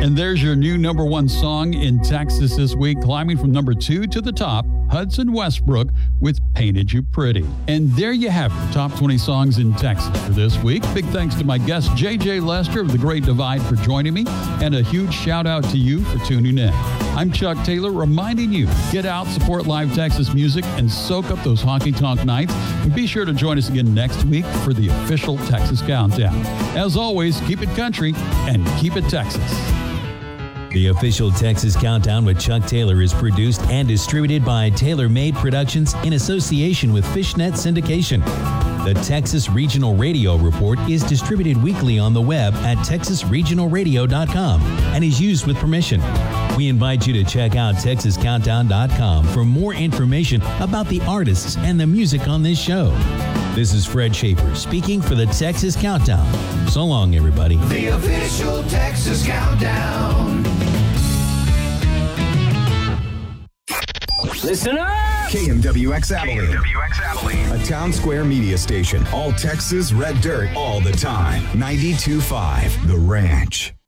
And there's your new number one song in Texas this week, climbing from number 2 to the top, Hudson Westbrook with Painted You Pretty. And there you have your top 20 songs in Texas for this week. Big thanks to my guest, JJ Lester of The Great Divide, for joining me, and a huge shout out to you for tuning in. I'm Chuck Taylor, reminding you, get out, support live Texas music, and soak up those honky-tonk nights. And be sure to join us again next week for the official Texas Countdown. As always, keep it country and keep it Texas. The official Texas Countdown with Chuck Taylor is produced and distributed by Taylor Made Productions in association with Fishnet Syndication. The Texas Regional Radio Report is distributed weekly on the web at texasregionalradio.com and is used with permission. We invite you to check out texascountdown.com for more information about the artists and the music on this show. This is Fred Schaefer speaking for the Texas Countdown. So long, everybody. The official Texas Countdown. Listen up! KMWX Abilene. A town square media station. All Texas, red dirt, all the time. 92.5 The Ranch.